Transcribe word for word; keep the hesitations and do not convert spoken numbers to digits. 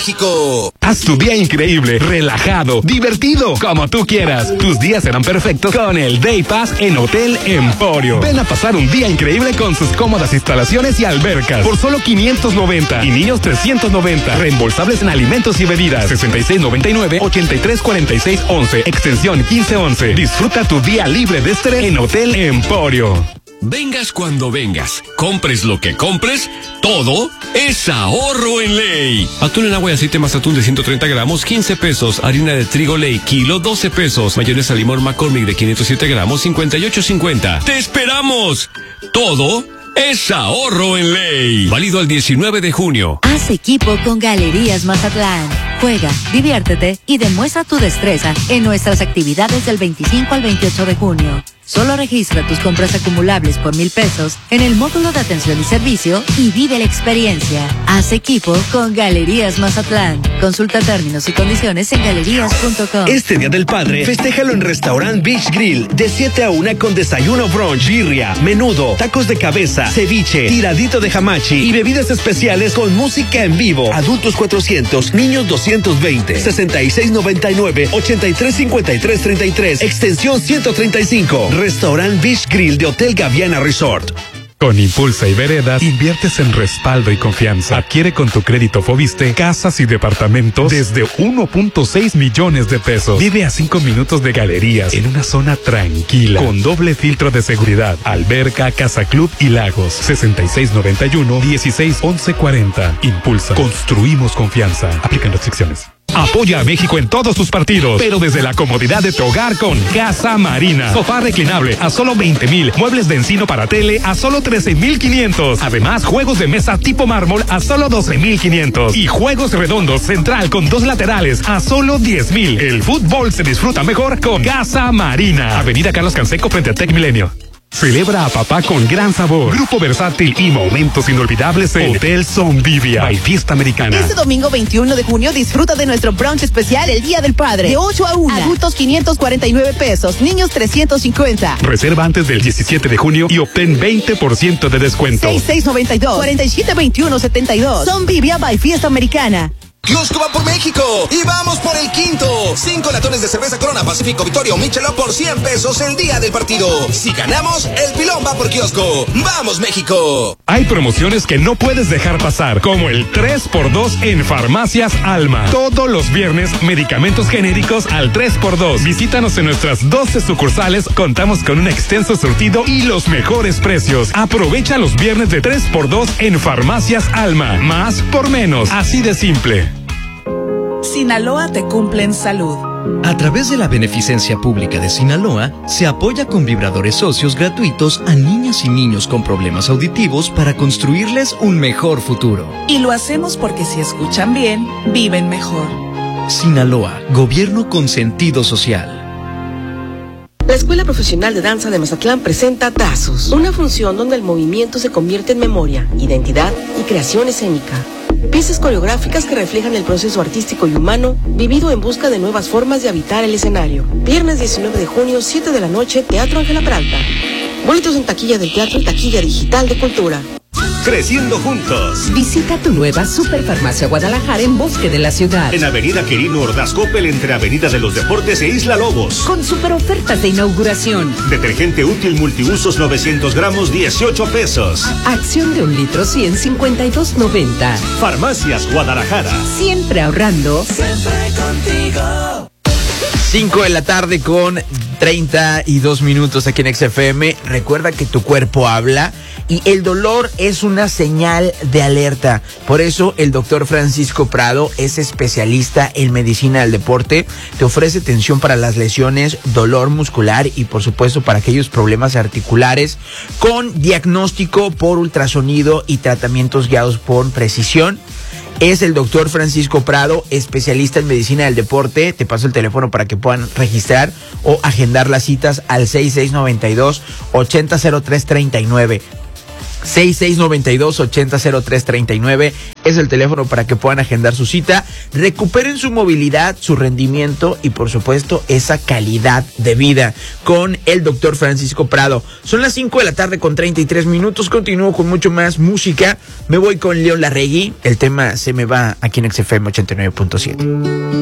México. Haz tu día increíble, relajado, divertido, como tú quieras. Tus días serán perfectos con el Day Pass en Hotel Emporio. Ven a pasar un día increíble con sus cómodas instalaciones y albercas por solo quinientos noventa y niños trescientos noventa. Reembolsables en alimentos y bebidas. sesenta y seis noventa y nueve, ochenta y tres cuarenta y seis once, extensión quince once. Disfruta tu día libre de estrés en Hotel Emporio. Vengas cuando vengas, compres lo que compres, todo es ahorro en Ley. Atún en agua y aceite más atún de ciento treinta gramos, quince pesos. Harina de trigo Ley, kilo, doce pesos. Mayonesa limón McCormick de quinientos siete gramos, cincuenta y ocho cincuenta. ¡Te esperamos! Todo es ahorro en Ley. Válido al diecinueve de junio. Haz equipo con Galerías Mazatlán. Juega, diviértete y demuestra tu destreza en nuestras actividades del veinticinco al veintiocho de junio. Solo registra tus compras acumulables por mil pesos en el módulo de atención y servicio y vive la experiencia. Haz equipo con Galerías Mazatlán. Consulta términos y condiciones en galerías punto com. Este Día del Padre, festéjalo en Restaurant Beach Grill de siete a una con desayuno brunch, birria, menudo, tacos de cabeza, ceviche, tiradito de hamachi y bebidas especiales con música en vivo. Adultos cuatrocientos, niños doscientos veinte, sesenta y seis noventa y nueve, ochenta y tres cincuenta y tres treinta y tres, extensión ciento treinta y cinco. Restaurant Beach Grill de Hotel Gaviana Resort. Con Impulsa y Veredas, inviertes en respaldo y confianza. Adquiere con tu crédito Foviste casas y departamentos desde uno punto seis millones de pesos. Vive a cinco minutos de galerías en una zona tranquila, con doble filtro de seguridad, alberca, casa club y lagos. sesenta y seis noventa y uno, dieciséis once cuarenta. Impulsa. Construimos confianza. Aplican restricciones. Apoya a México en todos sus partidos, pero desde la comodidad de tu hogar con Casa Marina. Sofá reclinable a solo veinte mil. Muebles de encino para tele a solo trece mil quinientos. Además, juegos de mesa tipo mármol a solo doce mil quinientos. Y juegos redondos central con dos laterales a solo diez mil. El fútbol se disfruta mejor con Casa Marina. Avenida Carlos Canseco frente a Tec Milenio. Celebra a papá con gran sabor. Grupo versátil y momentos inolvidables en Hotel Zombivia by Fiesta Americana. Este domingo veintiuno de junio disfruta de nuestro brunch especial el Día del Padre. De ocho a una. Adultos quinientos cuarenta y nueve pesos. Niños trescientos cincuenta. Reserva antes del diecisiete de junio y obtén veinte por ciento de descuento. sesenta y seis noventa y dos, cuarenta y siete veintiuno setenta y dos. Zombivia by Fiesta Americana. Kiosco va por México y vamos por el quinto. Cinco latones de cerveza Corona, Pacífico, Victoria o Michelob por cien pesos el día del partido. Si ganamos, el pilón va por Kiosco. ¡Vamos, México! Hay promociones que no puedes dejar pasar, como el tres por dos en Farmacias Alma. Todos los viernes, medicamentos genéricos al tres por dos. Visítanos en nuestras doce sucursales. Contamos con un extenso surtido y los mejores precios. Aprovecha los viernes de tres por dos en Farmacias Alma. Más por menos. Así de simple. Sinaloa te cumple en salud. A través de la beneficencia pública de Sinaloa, se apoya con vibradores socios gratuitos a niñas y niños con problemas auditivos para construirles un mejor futuro. Y lo hacemos porque si escuchan bien, viven mejor. Sinaloa, gobierno con sentido social. La Escuela Profesional de Danza de Mazatlán presenta Trazos, una función donde el movimiento se convierte en memoria, identidad y creación escénica. Piezas coreográficas que reflejan el proceso artístico y humano vivido en busca de nuevas formas de habitar el escenario. Viernes diecinueve de junio, siete de la noche, Teatro Ángela Peralta. Boletos en taquilla del teatro y taquilla digital de Cultura. Creciendo juntos. Visita tu nueva Superfarmacia Guadalajara en Bosque de la Ciudad. En Avenida Quirino Ordaz Coppel, entre Avenida de los Deportes e Isla Lobos. Con super ofertas de inauguración. Detergente útil multiusos novecientos gramos, dieciocho pesos. Acción de un litro cien, cincuenta y dos noventa. Farmacias Guadalajara. Siempre ahorrando. Siempre contigo. cinco de la tarde con treinta y dos minutos aquí en X F M. Recuerda que tu cuerpo habla y el dolor es una señal de alerta. Por eso el doctor Francisco Prado es especialista en medicina del deporte. Te ofrece atención para las lesiones, dolor muscular y por supuesto para aquellos problemas articulares, con diagnóstico por ultrasonido y tratamientos guiados por precisión. Es el doctor Francisco Prado, especialista en medicina del deporte. Te paso el teléfono para que puedan registrar o agendar las citas al seis seis nueve dos, ocho cero cero tres tres nueve. seis seis nueve dos, ocho cero cero tres tres nueve es el teléfono para que puedan agendar su cita. Recuperen su movilidad, su rendimiento y por supuesto esa calidad de vida con el doctor Francisco Prado. Son las cinco de la tarde con treinta y tres minutos. Continúo con mucho más música. Me voy con León Larregui. El tema Se me va aquí en X F M ochenta y nueve punto siete.